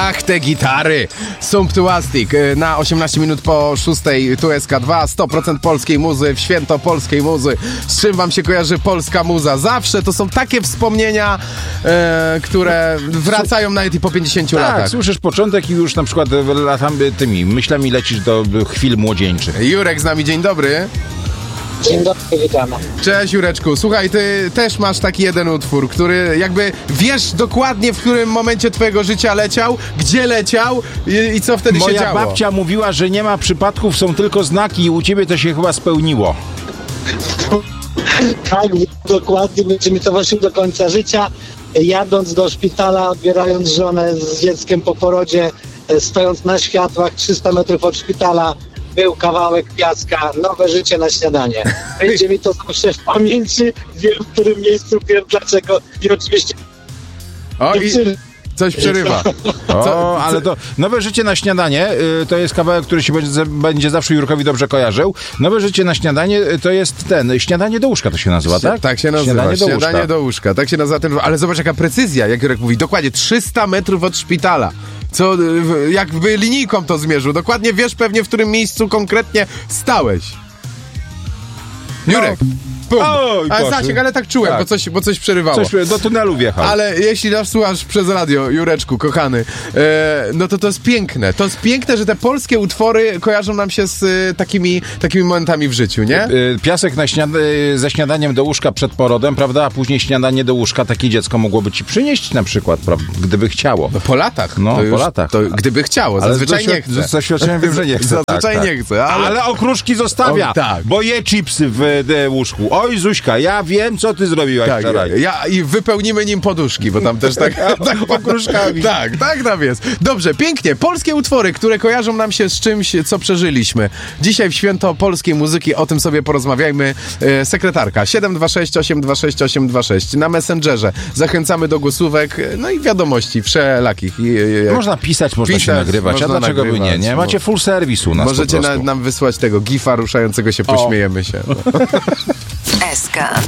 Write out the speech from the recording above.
Ach, te gitary! Sumptuastic na 18 minut po 6, tu SK2, 100% polskiej muzy, w święto polskiej muzy. Z czym wam się kojarzy polska muza? Zawsze to są takie wspomnienia, które wracają nawet i po 50 latach. Tak, słyszysz początek i już na przykład tymi myślami lecisz do chwil młodzieńczych. Jurek z nami, dzień dobry. Dzień dobry, witamy. Cześć Jureczku, słuchaj, ty też masz taki jeden utwór, który jakby wiesz dokładnie, w którym momencie twojego życia leciał, gdzie leciał i co wtedy się działo. Moja babcia mówiła, że nie ma przypadków, są tylko znaki i u ciebie to się chyba spełniło. Tak, dokładnie, będzie mi towarzyszył do końca życia. Jadąc do szpitala, odbierając żonę z dzieckiem po porodzie, stojąc na światłach 300 metrów od szpitala, był kawałek piaska, nowe życie na śniadanie. Będzie mi to zawsze w pamięci, wiem w którym miejscu, wiem dlaczego i oczywiście... O, i coś przerywa. O, ale to nowe życie na śniadanie to jest kawałek, który się będzie zawsze Jurkowi dobrze kojarzył. Nowe życie na śniadanie to jest śniadanie do łóżka to się nazywa, tak? Tak się nazywa, śniadanie do łóżka. Tak się nazywa ten, ale zobacz jaka precyzja, jak Jurek mówi, dokładnie 300 metrów od szpitala. Co, jakby linijką to zmierzył. Dokładnie wiesz pewnie, w którym miejscu konkretnie stałeś. Jurek. Pum. Oj, ale Zasiek, ale tak czułem, tak. Bo coś przerywało. Coś do tunelu wjechał. Ale jeśli nas słuchasz przez radio, Jureczku, kochany, no to jest piękne. To jest piękne, że te polskie utwory kojarzą nam się z takimi momentami w życiu, nie? Piasek ze śniadaniem do łóżka przed porodem, prawda? A później śniadanie do łóżka takie dziecko mogłoby ci przynieść na przykład, prawda? Gdyby chciało. No po latach. No, to po latach. To gdyby chciało, ale zazwyczaj nie chce. Z doświadczenia wiem, że nie chce. Zazwyczaj nie chce. Ale okruszki zostawia, tak. bo je chipsy w łóżku. Oj, Zuśka, ja wiem, co ty zrobiłaś wczoraj. I wypełnimy nim poduszki, bo tam też tak okruszkami. Tak tam jest. Dobrze, pięknie. Polskie utwory, które kojarzą nam się z czymś, co przeżyliśmy. Dzisiaj w święto polskiej muzyki o tym sobie porozmawiajmy. Sekretarka 726 826 826 na Messengerze. Zachęcamy do głosówek, no i wiadomości wszelakich. Można pisać, można się nagrywać, a dlaczego by nie? Nie? Macie full service u nas. Możecie nam wysłać tego gifa ruszającego się, pośmiejemy się. SK.